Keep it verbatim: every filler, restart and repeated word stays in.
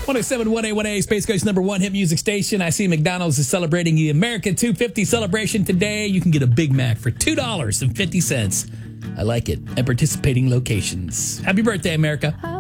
one oh seven point one A one A, Space Coast number one hit music station. I see McDonald's is celebrating the America two fifty celebration today. You can get a Big Mac for two dollars and fifty cents. I like it. At participating locations. Happy birthday, America.